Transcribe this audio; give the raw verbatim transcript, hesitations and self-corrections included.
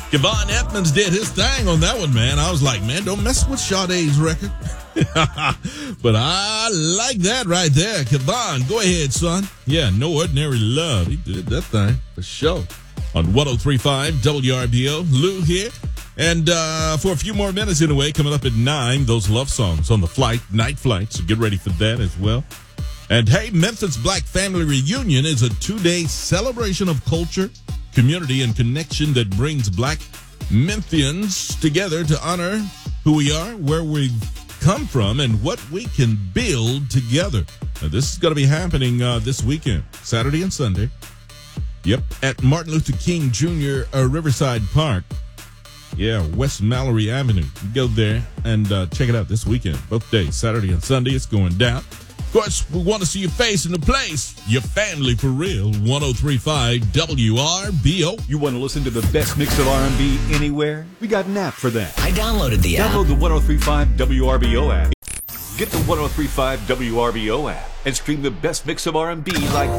Kevon Edmonds did his thing on that one, man. I was like, man, don't mess with Sade's record. But I like that right there. Kevon, go ahead, son. Yeah, No Ordinary Love. He did that thing for sure. On one oh three point five W R B O, Lou here. And uh, for a few more minutes anyway, coming up at nine, those love songs on the flight, night flight. So get ready for that as well. And hey, Memphis Black Family Reunion is a two-day celebration of culture, community, and connection that brings Black Memphians together to honor who we are, where we've come from, and what we can build together. Now, this is going to be happening uh, this weekend, Saturday and Sunday. Yep, at Martin Luther King Junior Uh, Riverside Park. Yeah, West Mallory Avenue. You go there and uh, check it out this weekend. Both days, Saturday and Sunday, it's going down. Of course, we want to see your face in the place. Your family for real. one oh three point five W R B O. You want to listen to the best mix of R and B anywhere? We got an app for that. I downloaded the app. Download the one oh three point five W R B O app. Get the one oh three point five W R B O app and stream the best mix of R and B like